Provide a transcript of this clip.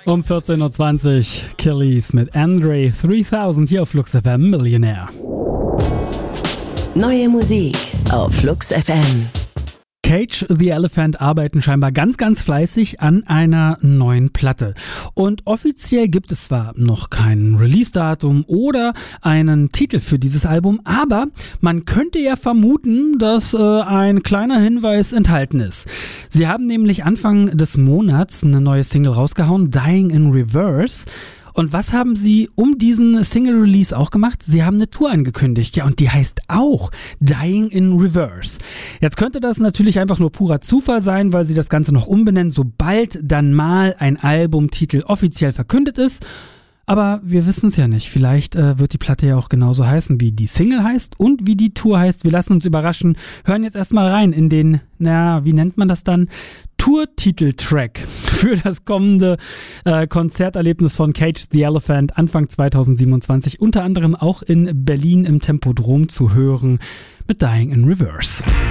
Um 14.20 Uhr, Killies mit Andre 3000 hier auf Flux FM Millionaire. Neue Musik auf Flux FM. Cage the Elephant arbeiten scheinbar ganz, ganz fleißig an einer neuen Platte. Und offiziell gibt es zwar noch kein Release-Datum oder einen Titel für dieses Album, aber man könnte ja vermuten, dass ein kleiner Hinweis enthalten ist. Sie haben nämlich Anfang des Monats eine neue Single rausgehauen, Dying in Reverse. Und was haben sie um diesen Single-Release auch gemacht? Sie haben eine Tour angekündigt, ja, und die heißt auch Dying in Reverse. Jetzt könnte das natürlich einfach nur purer Zufall sein, weil sie das Ganze noch umbenennen, sobald dann mal ein Albumtitel offiziell verkündet ist. Aber wir wissen es ja nicht. Vielleicht wird die Platte ja auch genauso heißen, wie die Single heißt und wie die Tour heißt. Wir lassen uns überraschen. Hören jetzt erstmal rein in den, wie nennt man das dann? Tour-Titel-Track für das kommende Konzerterlebnis von Cage the Elephant Anfang 2027. Unter anderem auch in Berlin im Tempodrom zu hören mit Dying in Reverse.